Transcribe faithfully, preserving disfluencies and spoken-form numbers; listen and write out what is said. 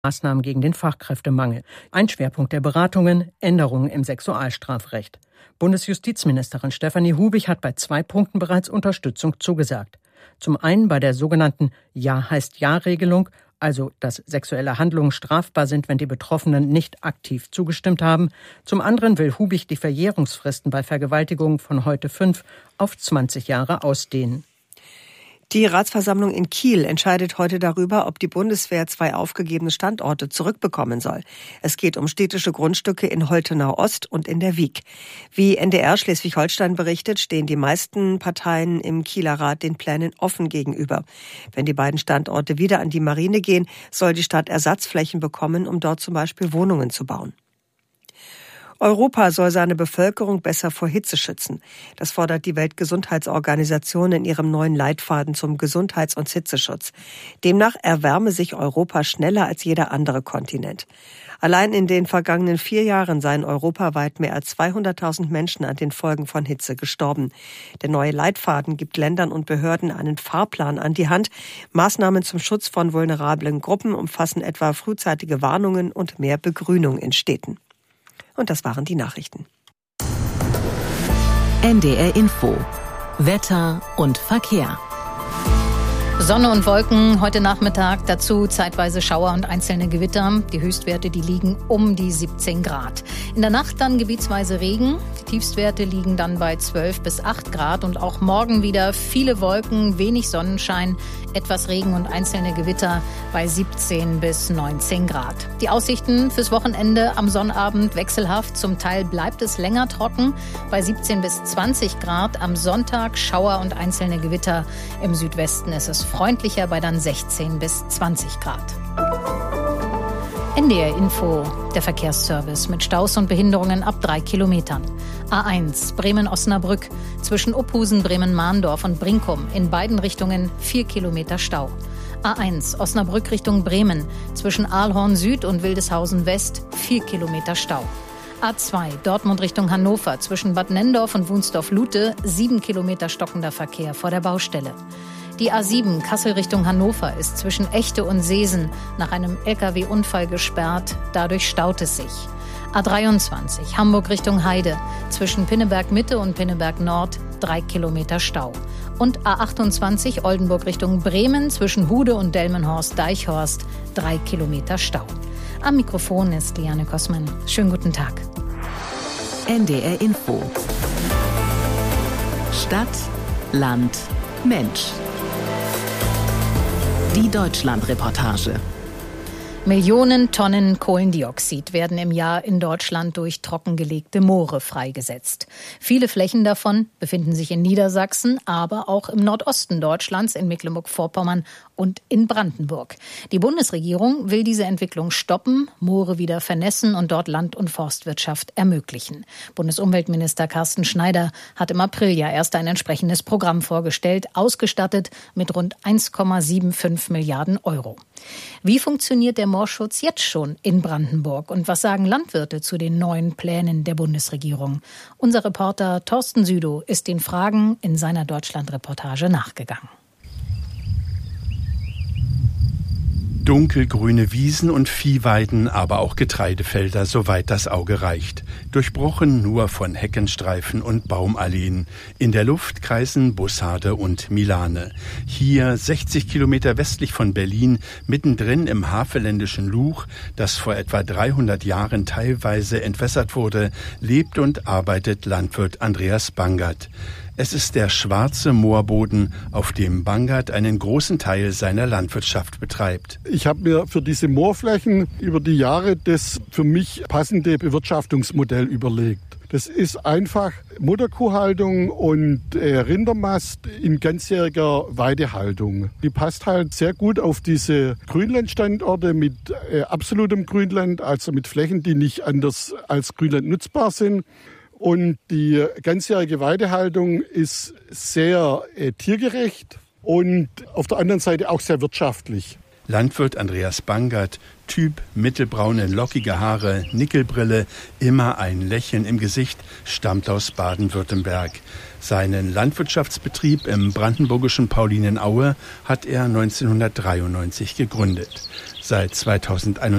Maßnahmen gegen den Fachkräftemangel. Ein Schwerpunkt der Beratungen, Änderungen im Sexualstrafrecht. Bundesjustizministerin Stefanie Hubig hat bei zwei Punkten bereits Unterstützung zugesagt. Zum einen bei der sogenannten Ja-heißt-Ja-Regelung, also dass sexuelle Handlungen strafbar sind, wenn die Betroffenen nicht aktiv zugestimmt haben. Zum anderen will Hubig die Verjährungsfristen bei Vergewaltigungen von heute fünf auf zwanzig Jahre ausdehnen. Die Ratsversammlung in Kiel entscheidet heute darüber, ob die Bundeswehr zwei aufgegebene Standorte zurückbekommen soll. Es geht um städtische Grundstücke in Holtenau Ost und in der Wiek. Wie N D R Schleswig-Holstein berichtet, stehen die meisten Parteien im Kieler Rat den Plänen offen gegenüber. Wenn die beiden Standorte wieder an die Marine gehen, soll die Stadt Ersatzflächen bekommen, um dort zum Beispiel Wohnungen zu bauen. Europa soll seine Bevölkerung besser vor Hitze schützen. Das fordert die Weltgesundheitsorganisation in ihrem neuen Leitfaden zum Gesundheits- und Hitzeschutz. Demnach erwärme sich Europa schneller als jeder andere Kontinent. Allein in den vergangenen vier Jahren seien europaweit mehr als zweihunderttausend Menschen an den Folgen von Hitze gestorben. Der neue Leitfaden gibt Ländern und Behörden einen Fahrplan an die Hand. Maßnahmen zum Schutz von vulnerablen Gruppen umfassen etwa frühzeitige Warnungen und mehr Begrünung in Städten. Und das waren die Nachrichten. N D R Info. Wetter und Verkehr. Sonne und Wolken heute Nachmittag, dazu zeitweise Schauer und einzelne Gewitter. Die Höchstwerte, die liegen um die siebzehn Grad. In der Nacht dann gebietsweise Regen. Die Tiefstwerte liegen dann bei zwölf bis acht Grad. Und auch morgen wieder viele Wolken, wenig Sonnenschein, etwas Regen und einzelne Gewitter bei siebzehn bis neunzehn Grad. Die Aussichten fürs Wochenende am Sonnabend wechselhaft. Zum Teil bleibt es länger trocken bei siebzehn bis zwanzig Grad. Am Sonntag Schauer und einzelne Gewitter. Im Südwesten ist es freundlicher bei dann sechzehn bis zwanzig Grad. N D R Info, der Verkehrsservice mit Staus und Behinderungen ab drei Kilometern. A eins Bremen-Osnabrück zwischen Uphusen, Bremen-Mahndorf und Brinkum in beiden Richtungen vier Kilometer Stau. A eins Osnabrück Richtung Bremen zwischen Aalhorn Süd und Wildeshausen West vier Kilometer Stau. A zwei Dortmund Richtung Hannover zwischen Bad Nenndorf und Wunsdorf-Lute sieben Kilometer stockender Verkehr vor der Baustelle. Die A sieben Kassel Richtung Hannover ist zwischen Echte und Seesen nach einem L K W-Unfall gesperrt. Dadurch staut es sich. A dreiundzwanzig Hamburg Richtung Heide zwischen Pinneberg Mitte und Pinneberg Nord drei Kilometer Stau. Und A achtundzwanzig Oldenburg Richtung Bremen zwischen Hude und Delmenhorst-Deichhorst drei Kilometer Stau. Am Mikrofon ist Liane Kossmann. Schönen guten Tag. N D R Info. Stadt, Land, Mensch. Die Deutschland-Reportage. Millionen Tonnen Kohlendioxid werden im Jahr in Deutschland durch trockengelegte Moore freigesetzt. Viele Flächen davon befinden sich in Niedersachsen, aber auch im Nordosten Deutschlands, in Mecklenburg-Vorpommern und in Brandenburg. Die Bundesregierung will diese Entwicklung stoppen, Moore wieder vernässen und dort Land- und Forstwirtschaft ermöglichen. Bundesumweltminister Carsten Schneider hat im April ja erst ein entsprechendes Programm vorgestellt, ausgestattet mit rund eins Komma fünfundsiebzig Milliarden Euro. Wie funktioniert der Moorschutz jetzt schon in Brandenburg? Und was sagen Landwirte zu den neuen Plänen der Bundesregierung? Unser Reporter Thorsten Südow ist den Fragen in seiner Deutschland-Reportage nachgegangen. Dunkelgrüne Wiesen und Viehweiden, aber auch Getreidefelder, soweit das Auge reicht. Durchbrochen nur von Heckenstreifen und Baumalleen. In der Luft kreisen Bussarde und Milane. Hier, sechzig Kilometer westlich von Berlin, mittendrin im havelländischen Luch, das vor etwa dreihundert Jahren teilweise entwässert wurde, lebt und arbeitet Landwirt Andreas Bangert. Es ist der schwarze Moorboden, auf dem Bangert einen großen Teil seiner Landwirtschaft betreibt. Ich habe mir für diese Moorflächen über die Jahre das für mich passende Bewirtschaftungsmodell überlegt. Das ist einfach Mutterkuhhaltung und äh, Rindermast in ganzjähriger Weidehaltung. Die passt halt sehr gut auf diese Grünlandstandorte mit äh, absolutem Grünland, also mit Flächen, die nicht anders als Grünland nutzbar sind. Und die ganzjährige Weidehaltung ist sehr äh, tiergerecht und auf der anderen Seite auch sehr wirtschaftlich. Landwirt Andreas Bangert, Typ mittelbraune, lockige Haare, Nickelbrille, immer ein Lächeln im Gesicht, stammt aus Baden-Württemberg. Seinen Landwirtschaftsbetrieb im brandenburgischen Paulinen-Aue hat er neunzehnhundertdreiundneunzig gegründet. Seit zweitausendeinundzwanzig